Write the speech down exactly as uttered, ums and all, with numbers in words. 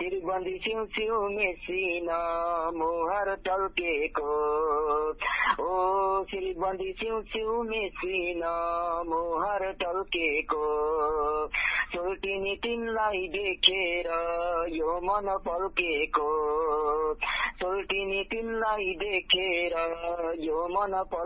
शिरबन्दी सिउ सिउ मेसिन मुहार टल्केको ओ शिरबन्दी सिउ सिउ मेसिन मुहार टल्केको सोल्टिनी तिमीलाई देखेर यो मन पल्केको सोल्टिनी तिमीलाई देखेर यो मन